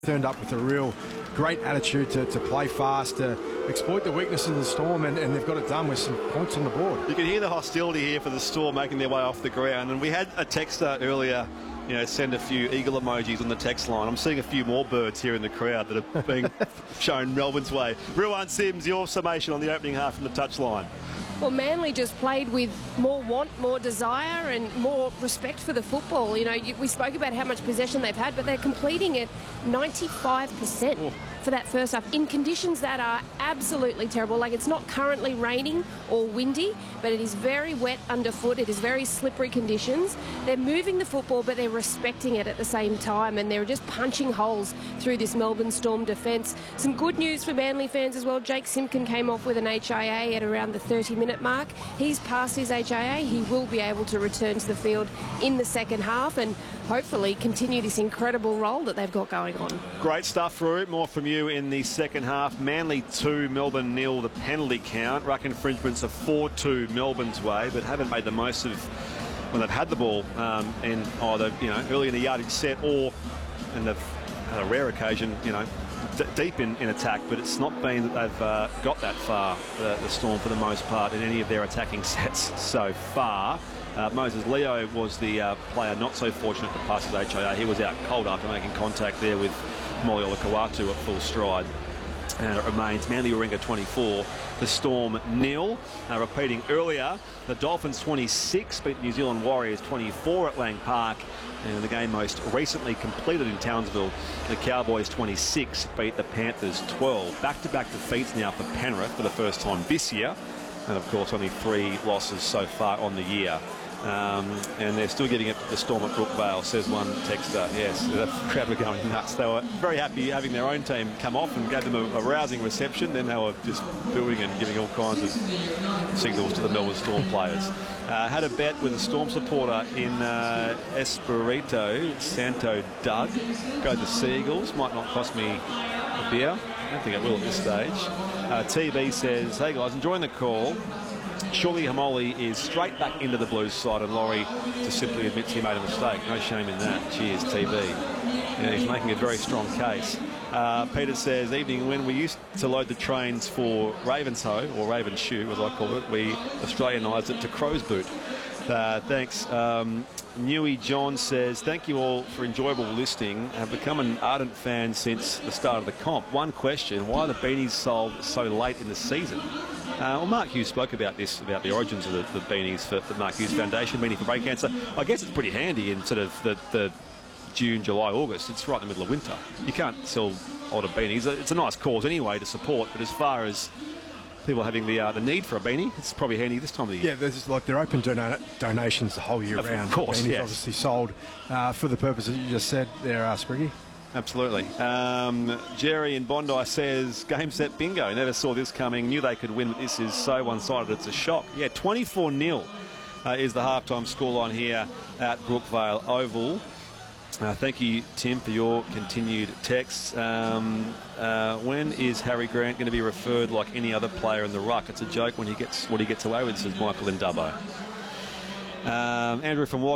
Turned up with a real great attitude to play fast, to exploit the weaknesses of the Storm, and they've got it done with some points on the board. You can hear the hostility here for the Storm making their way off the ground, and we had a texter earlier, send a few eagle emojis on the text line. I'm seeing a few more birds here in the crowd that are being shown Melbourne's way. Ruan Sims, your summation on the opening half from the touchline. Well, Manly just played with more want, more desire and more respect for the football. We spoke about how much possession they've had, but they're completing it 95% for that first half in conditions that are absolutely terrible. Like, it's not currently raining or windy, but it is very wet underfoot. It is very slippery conditions. They're moving the football, but they're respecting it at the same time, and they're just punching holes through this Melbourne Storm defence. Some good news for Manly fans as well. Jake Simpkin came off with an HIA at around the 30-minute mark. He's passed his HIA. He will be able to return to the field in the second half and hopefully continue this incredible role that they've got going on. Great stuff, Root. More from you in the second half. Manly 2, Melbourne 0, the penalty count. Ruck infringements are 4-2 Melbourne's way, but haven't made the most of when they've had the ball and either early in the yardage set or, and they've had a rare occasion, deep in attack, but it's not been that they've got that far, the Storm, for the most part, in any of their attacking sets so far. Moses Leo was the player not so fortunate to pass his HIA. He was out cold after making contact there with Molly Olakau'atu at full stride. And it remains Manly Warringah 24, the Storm 0. Repeating earlier, the Dolphins 26 beat New Zealand Warriors 24 at Lang Park. And the game most recently completed in Townsville, the Cowboys 26 beat the Panthers 12. Back-to-back defeats now for Penrith for the first time this year. And of course only 3 losses so far on the year. And they're still getting it to the Storm at Brookvale, says one texter. Yes, the crowd were going nuts. They were very happy having their own team come off and gave them a rousing reception. Then they were just booing and giving all kinds of signals to the Melbourne Storm players. Had a bet with a Storm supporter in Espirito, Santo Doug. Go to Seagulls. Might not cost me a beer. I don't think it will at this stage. TB says, hey guys, enjoying the call. Surely Hamoli is straight back into the Blues side, and Laurie just simply admits he made a mistake. No shame in that. Cheers, TB. Yeah, he's making a very strong case. Peter says, evening, when we used to load the trains for Ravenshoe, or Ravenshoe as I call it, we Australianised it to Crow's Boot. Thanks. Newy John says, thank you all for enjoyable listening. I've become an ardent fan since the start of the comp. One question, why are the beanies sold so late in the season? Well, Mark Hughes spoke about this, about the origins of the beanies for the Mark Hughes Foundation, beanie for brain cancer. I guess it's pretty handy in sort of the June, July, August. It's right in the middle of winter. You can't sell older beanies. It's a nice cause anyway to support, but as far as people having the need for a beanie, it's probably handy this time of the year. Yeah, there's they're open donations the whole year round. Of course, beanies yes. Obviously sold for the purpose that you just said there, Spriggy. Absolutely. Jerry in Bondi says, game set bingo. Never saw this coming. Knew they could win, but this is so one-sided. It's a shock. Yeah, 24-0 is the halftime scoreline here at Brookvale Oval. Thank you, Tim, for your continued texts. When is Harry Grant going to be referred like any other player in the ruck? It's a joke when he gets what he gets away with, says Michael in Dubbo. Andrew from